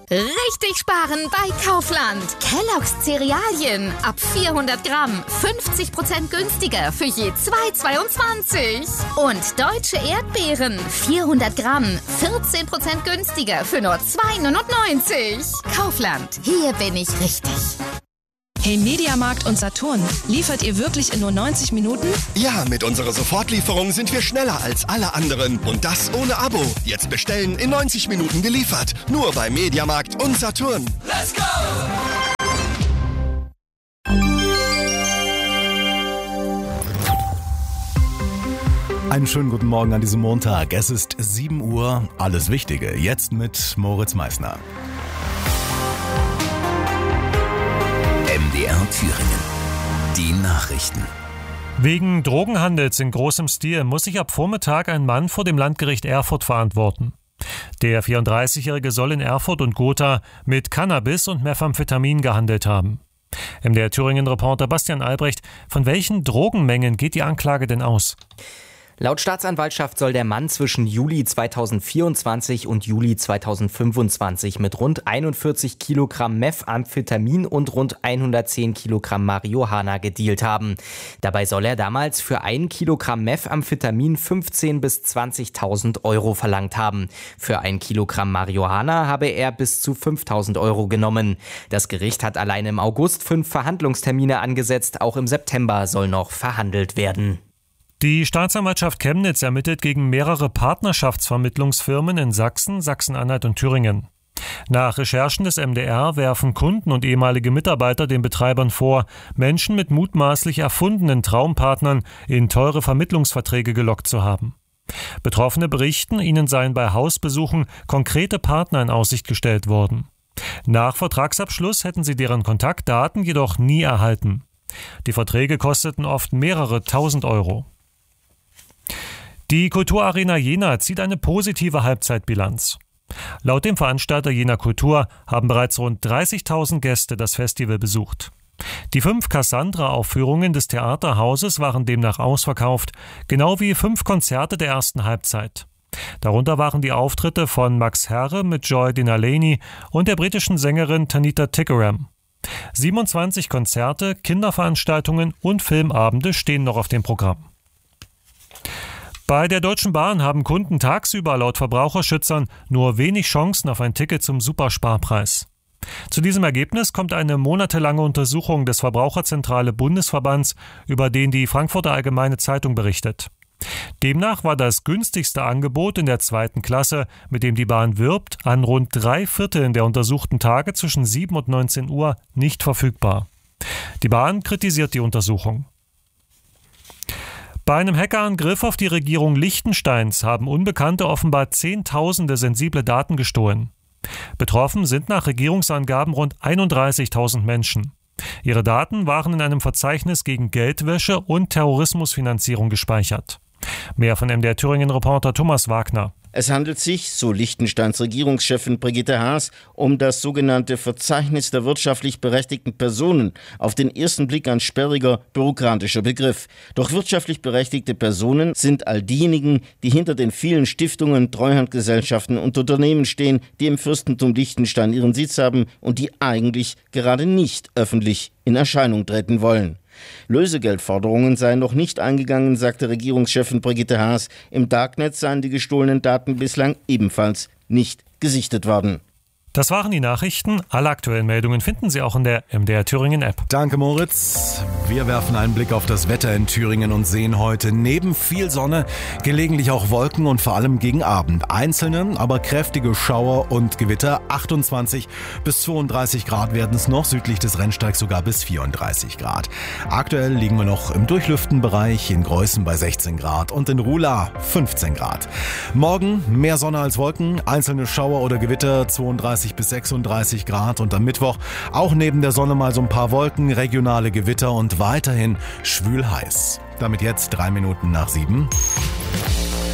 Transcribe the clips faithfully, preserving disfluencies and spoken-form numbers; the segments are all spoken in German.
Richtig sparen bei Kaufland. Kellogg's Cerealien ab vierhundert Gramm. fünfzig Prozent günstiger für je zwei Euro zweiundzwanzig. Und deutsche Erdbeeren. vierhundert Gramm. vierzehn Prozent günstiger für nur zwei Euro neunundneunzig. Kaufland. Hier bin ich richtig. Hey Mediamarkt und Saturn, liefert ihr wirklich in nur neunzig Minuten? Ja, mit unserer Sofortlieferung sind wir schneller als alle anderen. Und das ohne Abo. Jetzt bestellen, in neunzig Minuten geliefert. Nur bei Mediamarkt und Saturn. Let's go! Einen schönen guten Morgen an diesem Montag. Es ist sieben Uhr. Alles Wichtige jetzt mit Moritz Meissner. M D R Thüringen. Die Nachrichten. Wegen Drogenhandels in großem Stil muss sich ab Vormittag ein Mann vor dem Landgericht Erfurt verantworten. Der vierunddreißigjährige soll in Erfurt und Gotha mit Cannabis und Methamphetamin gehandelt haben. M D R Thüringen-Reporter Bastian Albrecht, von welchen Drogenmengen geht die Anklage denn aus? Laut Staatsanwaltschaft soll der Mann zwischen Juli zweitausendvierundzwanzig und Juli zweitausendfünfundzwanzig mit rund einundvierzig Kilogramm Methamphetamin und rund hundertzehn Kilogramm Marihuana gedealt haben. Dabei soll er damals für ein Kilogramm Methamphetamin fünfzehntausend bis zwanzigtausend Euro verlangt haben. Für ein Kilogramm Marihuana habe er bis zu fünftausend Euro genommen. Das Gericht hat allein im August fünf Verhandlungstermine angesetzt. Auch im September soll noch verhandelt werden. Die Staatsanwaltschaft Chemnitz ermittelt gegen mehrere Partnerschaftsvermittlungsfirmen in Sachsen, Sachsen-Anhalt und Thüringen. Nach Recherchen des M D R werfen Kunden und ehemalige Mitarbeiter den Betreibern vor, Menschen mit mutmaßlich erfundenen Traumpartnern in teure Vermittlungsverträge gelockt zu haben. Betroffene berichten, ihnen seien bei Hausbesuchen konkrete Partner in Aussicht gestellt worden. Nach Vertragsabschluss hätten sie deren Kontaktdaten jedoch nie erhalten. Die Verträge kosteten oft mehrere tausend Euro. Die Kulturarena Jena zieht eine positive Halbzeitbilanz. Laut dem Veranstalter Jena Kultur haben bereits rund dreißigtausend Gäste das Festival besucht. Die fünf Cassandra-Aufführungen des Theaterhauses waren demnach ausverkauft, genau wie fünf Konzerte der ersten Halbzeit. Darunter waren die Auftritte von Max Herre mit Joy Dinaleni und der britischen Sängerin Tanita Tikaram. siebenundzwanzig Konzerte, Kinderveranstaltungen und Filmabende stehen noch auf dem Programm. Bei der Deutschen Bahn haben Kunden tagsüber laut Verbraucherschützern nur wenig Chancen auf ein Ticket zum Supersparpreis. Zu diesem Ergebnis kommt eine monatelange Untersuchung des Verbraucherzentrale Bundesverbands, über den die Frankfurter Allgemeine Zeitung berichtet. Demnach war das günstigste Angebot in der zweiten Klasse, mit dem die Bahn wirbt, an rund drei Vierteln der untersuchten Tage zwischen sieben und neunzehn Uhr nicht verfügbar. Die Bahn kritisiert die Untersuchung. Bei einem Hackerangriff auf die Regierung Liechtensteins haben Unbekannte offenbar Zehntausende sensible Daten gestohlen. Betroffen sind nach Regierungsangaben rund einunddreißigtausend Menschen. Ihre Daten waren in einem Verzeichnis gegen Geldwäsche und Terrorismusfinanzierung gespeichert. Mehr von M D R Thüringen-Reporter Thomas Wagner. Es handelt sich, so Liechtensteins Regierungschefin Brigitte Haas, um das sogenannte Verzeichnis der wirtschaftlich berechtigten Personen. Auf den ersten Blick ein sperriger, bürokratischer Begriff. Doch wirtschaftlich berechtigte Personen sind all diejenigen, die hinter den vielen Stiftungen, Treuhandgesellschaften und Unternehmen stehen, die im Fürstentum Liechtenstein ihren Sitz haben und die eigentlich gerade nicht öffentlich in Erscheinung treten wollen. Lösegeldforderungen seien noch nicht eingegangen, sagte Regierungschefin Brigitte Haas. Im Darknet seien die gestohlenen Daten bislang ebenfalls nicht gesichtet worden. Das waren die Nachrichten. Alle aktuellen Meldungen finden Sie auch in der M D R Thüringen App. Danke, Moritz. Wir werfen einen Blick auf das Wetter in Thüringen und sehen heute neben viel Sonne gelegentlich auch Wolken und vor allem gegen Abend. Einzelne, aber kräftige Schauer und Gewitter. achtundzwanzig bis zweiunddreißig Grad werden es noch, südlich des Rennsteigs sogar bis vierunddreißig Grad. Aktuell liegen wir noch im Durchlüftenbereich, in Greußen bei sechzehn Grad und in Ruhla fünfzehn Grad. Morgen mehr Sonne als Wolken, einzelne Schauer oder Gewitter, zweiunddreißig bis sechsunddreißig Grad und am Mittwoch auch neben der Sonne mal so ein paar Wolken, regionale Gewitter und weiterhin schwül heiß. Damit jetzt drei Minuten nach sieben.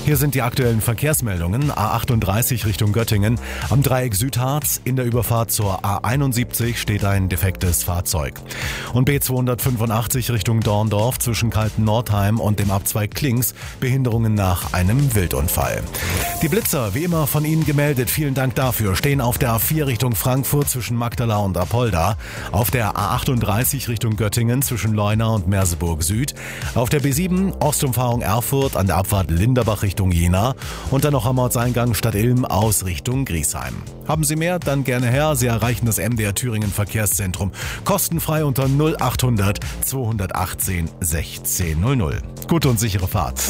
Hier sind die aktuellen Verkehrsmeldungen. A achtunddreißig Richtung Göttingen. Am Dreieck Südharz in der Überfahrt zur A einundsiebzig steht ein defektes Fahrzeug. Und B zweihundertfünfundachtzig Richtung Dorndorf zwischen Kalten-Nordheim und dem Abzweig Klings Behinderungen nach einem Wildunfall. Die Blitzer, wie immer von Ihnen gemeldet, vielen Dank dafür, stehen auf der A vier Richtung Frankfurt zwischen Magdala und Apolda, auf der A achtunddreißig Richtung Göttingen zwischen Leuna und Merseburg Süd, auf der B sieben Ostumfahrung Erfurt an der Abfahrt Linderbach Richtung Jena und dann noch am Ortseingang Stadt Ilm aus Richtung Griesheim. Haben Sie mehr? Dann gerne her. Sie erreichen das M D R Thüringen Verkehrszentrum kostenfrei unter null achthundert zweihundertachtzehn sechzehn null null. Gute und sichere Fahrt.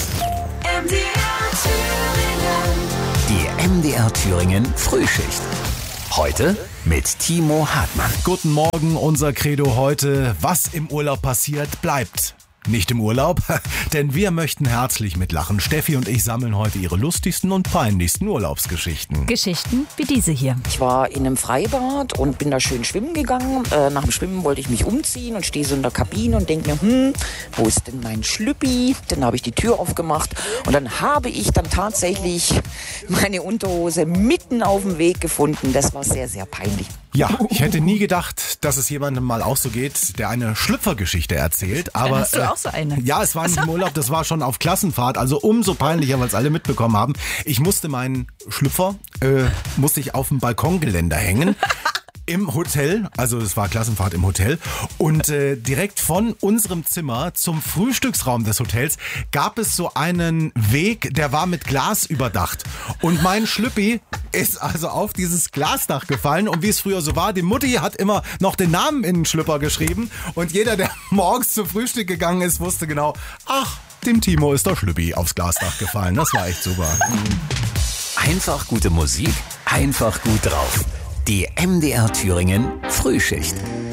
M D R Thüringen. Die M D R Thüringen Frühschicht. Heute mit Timo Hartmann. Guten Morgen, unser Credo heute. Was im Urlaub passiert, bleibt. Nicht im Urlaub, denn wir möchten herzlich mitlachen. Steffi und ich sammeln heute ihre lustigsten und peinlichsten Urlaubsgeschichten. Geschichten wie diese hier. Ich war in einem Freibad und bin da schön schwimmen gegangen. Äh, nach dem Schwimmen wollte ich mich umziehen und stehe so in der Kabine und denke mir, hm, wo ist denn mein Schlüppi? Dann habe ich die Tür aufgemacht und dann habe ich dann tatsächlich meine Unterhose mitten auf dem Weg gefunden. Das war sehr, sehr peinlich. Ja, ich hätte nie gedacht, dass es jemandem mal auch so geht, der eine Schlüpfergeschichte erzählt. Aber Dann hast du äh, auch so eine. Ja, es war nicht im Urlaub, das war schon auf Klassenfahrt, also umso peinlicher, weil es alle mitbekommen haben. Ich musste meinen Schlüpfer, äh, musste ich auf dem Balkongeländer hängen. Im Hotel, also es war Klassenfahrt im Hotel und äh, direkt von unserem Zimmer zum Frühstücksraum des Hotels gab es so einen Weg, der war mit Glas überdacht und mein Schlüppi ist also auf dieses Glasdach gefallen und wie es früher so war, die Mutti hat immer noch den Namen in den Schlüpper geschrieben und jeder, der morgens zum Frühstück gegangen ist, wusste genau, ach, dem Timo ist der Schlüppi aufs Glasdach gefallen, das war echt super. Einfach gute Musik, einfach gut drauf. Die M D R Thüringen Frühschicht.